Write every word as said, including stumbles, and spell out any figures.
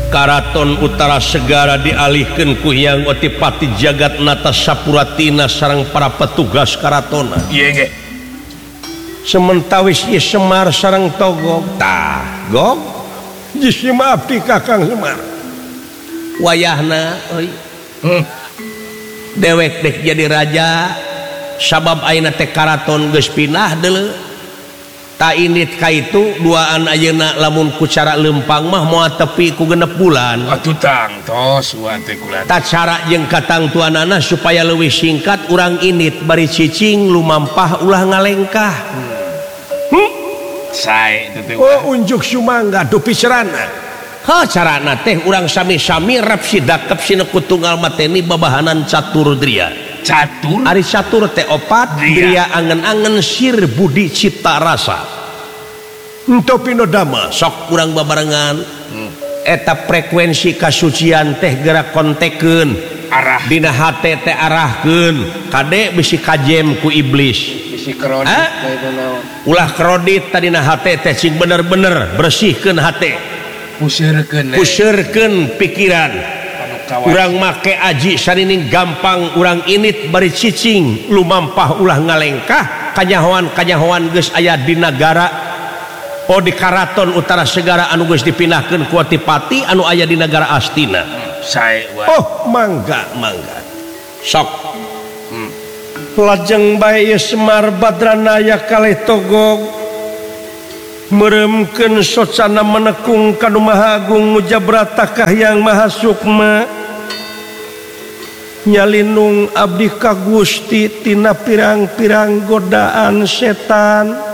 Karaton Utara Segara dialihkeun ku Hyang Otipati Jagatnata Sapuratina sareng para petugas karatona. Ieu ge. Sementawis ieu Semar sareng Togog. Tah, Gog. Jisi abdi Kakang Semar. Wayahna euy. Hmm. Dewek dek jadi raja sabab ayeuna teh karaton geus pinah deuleu. Ta init ka itu duaan ayeuna lamun ku cara lempang mah moal tepi ku genep bulan. Atuh tang tos wa teh kula. Ta cara jeung katangtuanana supaya leuwih singkat urang init bari cicing lumampah ulah ngalengkah. Hmm. Sae itu teh. Oh unjuk sumangga dupi cerana. Ha carana teh urang sami-sami rep sidakep sineku tunggal mateni babahanan catur dria. Catur Ari catur teh opat dria angen-angen sir budi cipta rasa. Ento pinodama sok urang babarengan. Hmm. Eta frekuensi kasucian teh gerak kontekeun arah dina hate teh arahkeun kade bisi kajem ku iblis. Bisi kredit itu naon? Ulah kredit tadina hate teh cing bener-bener bersihkeun hate. Pusirkeun. Pusirkeun pikiran. Urang make aji sarining gampang urang init bari cicing lumampah ulah ngalengkah kanyahoan-kanyahoan geus aya di nagara oh di Karaton Utara Segara anu geus dipindahkeun ku Otipati anu aya di nagara Astina. Sae wa. Oh mangga mangga. Sok. Hmm. Lajeng bae Semar Badranaya kalih Togog meremkeun socana menekung kanu Maha Agung Mujabrata Kahyang Maha Sukma nyalinung abdi ka Gusti tina pirang-pirang godaan setan